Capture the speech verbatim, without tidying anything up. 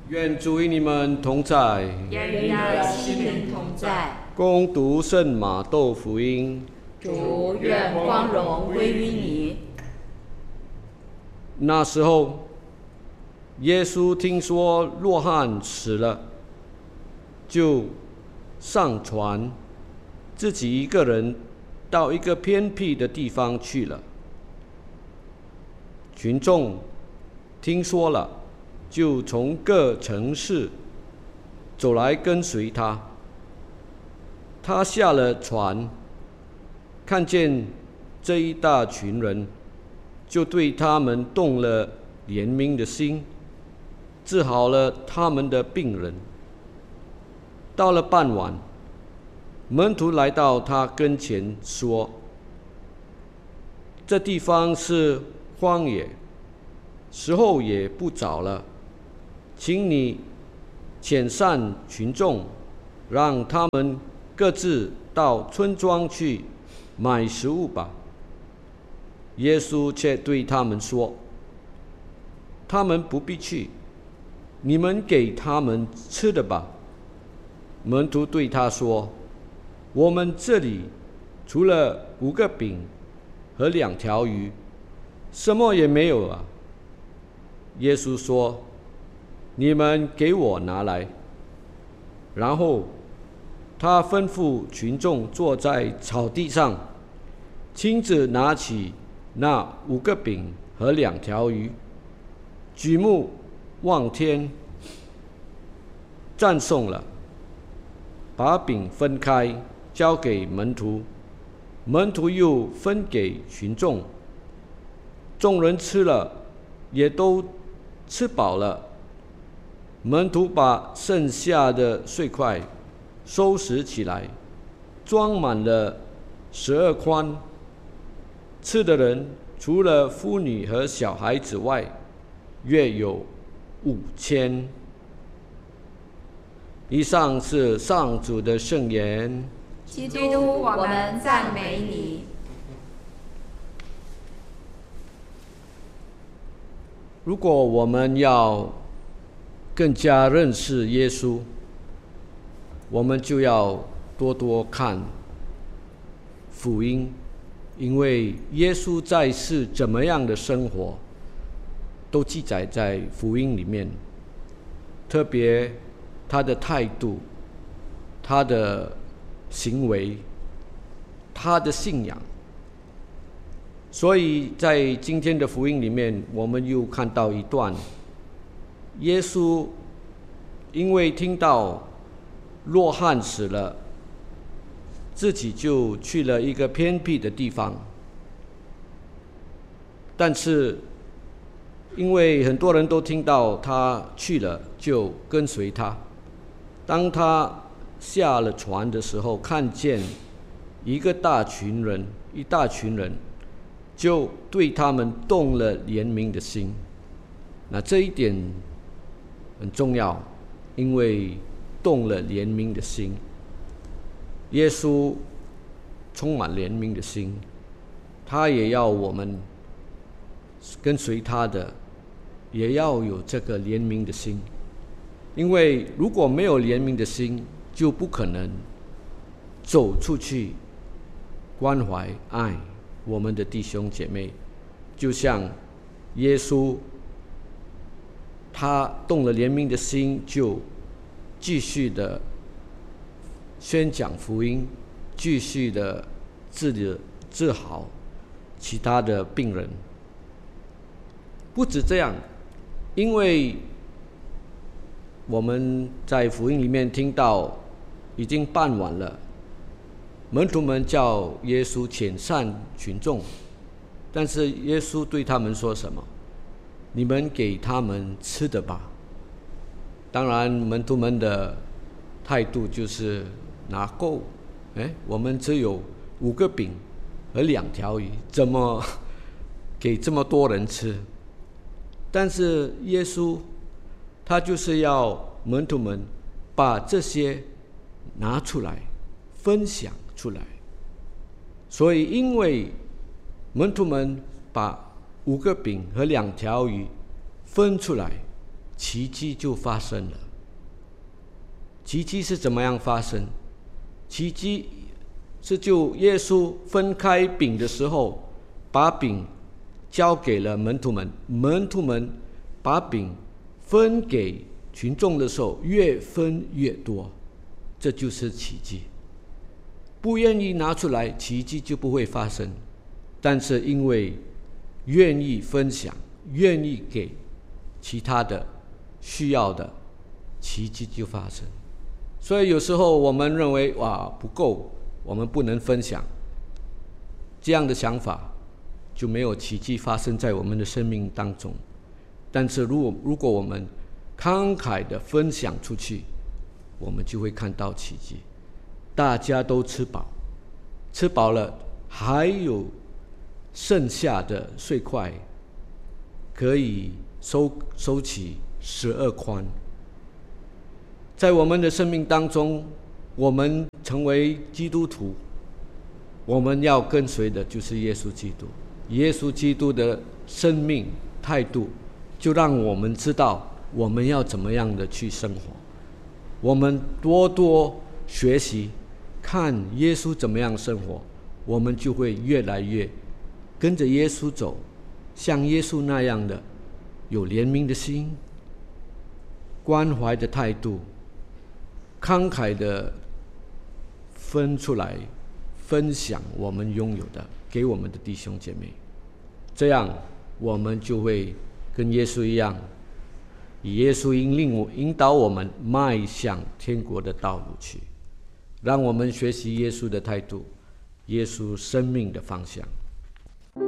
愿主与你们同在， 也与你的心灵同在。 恭读圣马窦福音。 主，愿光荣归于你。 那时候，耶稣听说若翰死了，就上船，自己一个人到一个偏僻的地方去了。群众听说了，就从各城市走来跟随他。他下了船，看见这一大群人，就对他们动了怜悯的心，治好了他们的病人。到了傍晚，门徒来到他跟前说：“这地方是荒野，时候也不早了，请你遣散群众，让他们各自到村庄去买食物吧。”耶稣却对他们说：“他们不必去，你们给他们吃的吧。”门徒对他说：“我们这里除了五个饼和两条鱼，什么也没有啊。”耶稣说：“你们给我拿来。”然后他吩咐群众坐在草地上，亲自拿起那五个饼和两条鱼，举目望天，赞颂了，把饼分开，交给门徒，门徒又分给群众。众人吃了，也都吃饱了。门徒把剩下的碎块收拾起来，装满了十二筐。吃的人除了妇女和小孩子外，约有五千。以上是上主的圣言。 基督，我们赞美你。 如果我们要更加认识耶稣，我们就要多多看福音，因为耶稣在世怎么样的生活，都记载在福音里面。特别他的态度、他的行为、他的信仰。所以在今天的福音里面，我们又看到一段，耶稣因为听到若翰死了，自己就去了一个偏僻的地方。但是因为很多人都听到他去了，就跟随他。当他下了船的时候，看见一个大群人，一大群人，就对他们动了怜悯的心。那这一点很重要，因为动了怜悯的心。耶稣充满怜悯的心，他也要我们跟随他的，也要有这个怜悯的心。因为如果没有怜悯的心，就不可能走出去关怀爱我们的弟兄姐妹。就像耶稣，他动了怜悯的心，就继续的宣讲福音，继续的治理治好其他的病人。不止这样，因为我们在福音里面听到已经傍晚了，门徒们叫耶稣遣散群众，但是耶稣对他们说什么？你们给他们吃的吧。当然门徒们的态度就是哪够，哎，我们只有五个饼和两条鱼，怎么给这么多人吃？但是耶稣他就是要门徒们把这些拿出来分享出来。所以因为门徒们把五个饼和两条鱼分出来， 奇迹就发生了。奇迹是怎么样发生？奇迹是就耶稣分开饼的时候，把饼交给了门徒们，门徒们把饼分给群众的时候，越分越多，这就是奇迹。不愿意拿出来，奇迹就不会发生。但是因为愿意分享，愿意给其他的需要的，奇迹就发生。所以有时候我们认为哇不够，我们不能分享，这样的想法就没有奇迹发生在我们的生命当中。但是如果如果我们慷慨的分享出去，我们就会看到奇迹。大家都吃饱，吃饱了还有剩下的碎块可以收收起十二筐。在我们的生命当中，我们成为基督徒，我们要跟随的就是耶稣基督。耶稣基督的生命态度，就让我们知道我们要怎么样的去生活。我们多多学习，看耶稣怎么样生活，我们就会越来越跟着耶稣走，像耶稣那样的有怜悯的心，关怀的态度，慷慨的分出来分享我们拥有的给我们的弟兄姐妹，这样我们就会跟耶稣一样，以耶稣引领我引导我们迈向天国的道路去。让我们学习耶稣的态度，耶稣生命的方向。